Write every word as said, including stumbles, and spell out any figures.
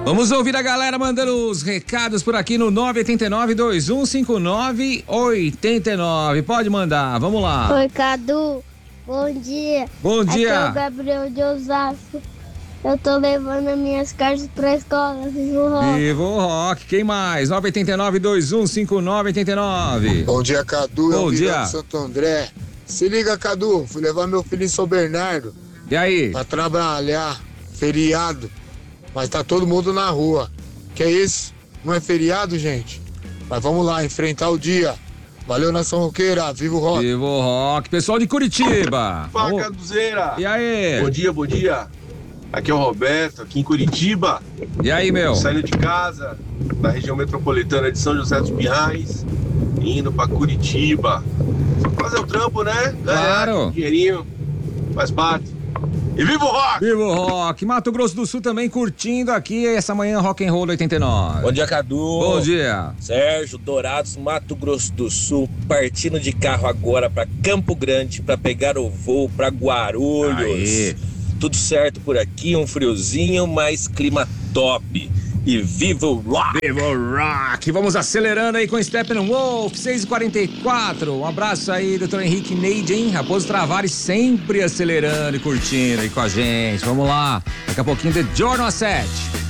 Vamos ouvir a galera mandando os recados por aqui no nove oito nove, dois um cinco nove, oito nove. Pode mandar, vamos lá. Oi, Cadu. Bom dia. Bom dia. Aqui é o Gabriel de Osasco. Eu tô levando as minhas cartas pra escola, Vivo Rock. Vivo Rock. Quem mais? nove oito nove, dois um cinco nove, oito nove. Bom dia, Cadu. Bom eu dia. de Santo André. Se liga, Cadu. Fui levar meu filho em São Bernardo. E aí? Pra trabalhar. Feriado. Mas tá todo mundo na rua. Que é isso? Não é feriado, gente? Mas vamos lá, enfrentar o dia. Valeu, Nação Roqueira. Viva o Rock. Vivo Rock. Pessoal de Curitiba. Fala, Vamos... Caduzeira. E aí? Bom dia, bom dia. Aqui é o Roberto, aqui em Curitiba. E aí, meu? Saindo de casa, da região metropolitana de São José dos Pinhais, indo pra Curitiba. Fazer o trampo, né? Claro. Ganhar um dinheirinho, faz parte. E viva o rock! Viva o rock! Mato Grosso do Sul também curtindo aqui essa manhã Rock and Roll oitenta e nove. Bom dia, Cadu. Bom dia. Sérgio Dourados, Mato Grosso do Sul, partindo de carro agora para Campo Grande para pegar o voo para Guarulhos. Aê. Tudo certo por aqui, um friozinho, mas clima top. E viva o rock! Viva o rock! Vamos acelerando aí com Steppenwolf, seis e quarenta e quatro. Um abraço aí, doutor Henrique Neide, hein? Raposo Travares sempre acelerando e curtindo aí com a gente. Vamos lá. Daqui a pouquinho, The Jordan Set.